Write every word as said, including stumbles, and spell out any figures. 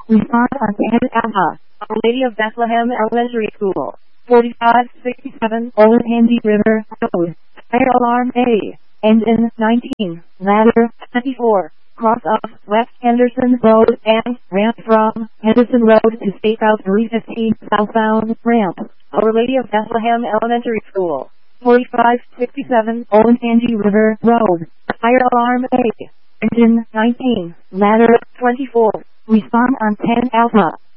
Respond on ten Alpha. Our Lady of Bethlehem Elementary School. forty-five sixty-seven Old Handy River Road. Fire alarm A. Engine nineteen. Ladder twenty-four. Cross off West Henderson Road and ramp from Henderson Road to Stakeout three fifteen southbound ramp. Our Lady of Bethlehem Elementary School. forty-five sixty-seven Old Handy River Road. Fire alarm A. Engine nineteen. Ladder twenty-four. Respond on ten Alpha.